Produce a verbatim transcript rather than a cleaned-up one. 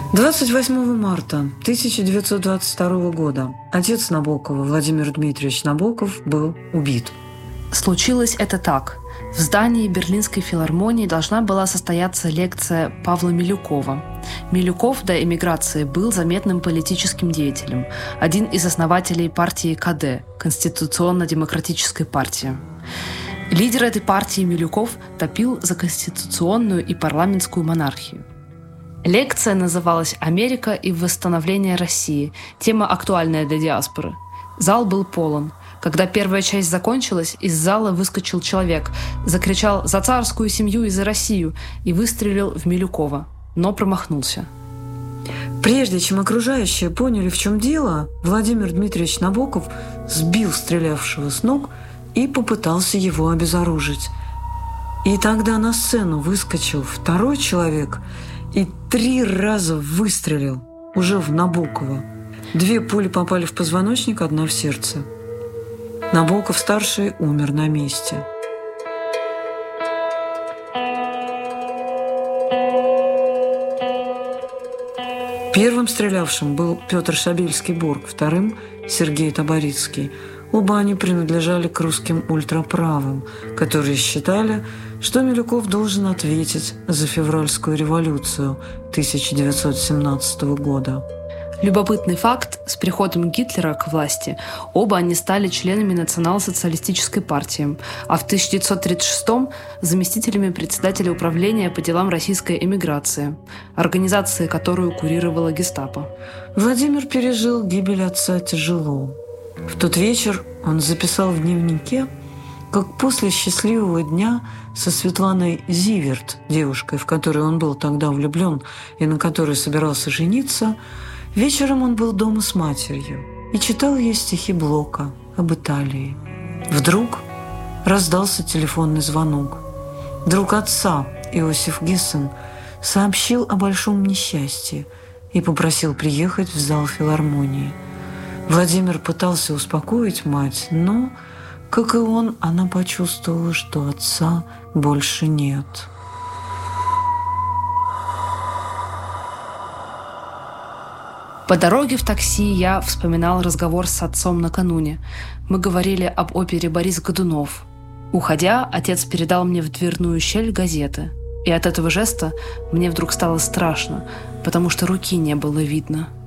двадцать восьмого марта тысяча девятьсот двадцать второго года отец Набокова, Владимир Дмитриевич Набоков, был убит. Случилось это так. В здании Берлинской филармонии должна была состояться лекция Павла Милюкова. Милюков до эмиграции был заметным политическим деятелем, один из основателей партии ка дэ – Конституционно-демократической партии. Лидер этой партии Милюков топил за конституционную и парламентскую монархию. Лекция называлась «Америка и восстановление России». Тема актуальная для диаспоры. Зал был полон. Когда первая часть закончилась, из зала выскочил человек, закричал «За царскую семью и за Россию!» и выстрелил в Милюкова, но промахнулся. Прежде чем окружающие поняли, в чем дело, Владимир Дмитриевич Набоков сбил стрелявшего с ног и попытался его обезоружить. И тогда на сцену выскочил второй человек и три раза выстрелил уже в Набокова. Две пули попали в позвоночник, одна в сердце. Набоков-старший умер на месте. Первым стрелявшим был Петр Шабельский-Бург, вторым – Сергей Таборицкий. Оба они принадлежали к русским ультраправым, которые считали, что Милюков должен ответить за февральскую революцию тысяча девятьсот семнадцатого года. Любопытный факт: с приходом Гитлера к власти оба они стали членами национал-социалистической партии, а в тысяча девятьсот тридцать шестом – заместителями председателя управления по делам российской эмиграции, организации, которую курировала гестапо. Владимир пережил гибель отца тяжело. В тот вечер он записал в дневнике, как после счастливого дня со Светланой Зиверт, девушкой, в которую он был тогда влюблен и на которой собирался жениться, вечером он был дома с матерью и читал ей стихи Блока об Италии. Вдруг раздался телефонный звонок. Друг отца, Иосиф Гессен, сообщил о большом несчастье и попросил приехать в зал филармонии. Владимир пытался успокоить мать, но, как и он, она почувствовала, что отца больше нет. По дороге в такси я вспоминал разговор с отцом накануне. Мы говорили об опере «Борис Годунов». Уходя, отец передал мне в дверную щель газеты. И от этого жеста мне вдруг стало страшно, потому что руки не было видно.